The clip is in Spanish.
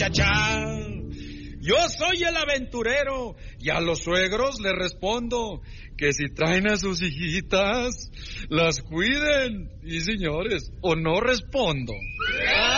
cha. Yo soy el aventurero y a los suegros les respondo que si traen a sus hijitas, las cuiden. Y señores, o no respondo.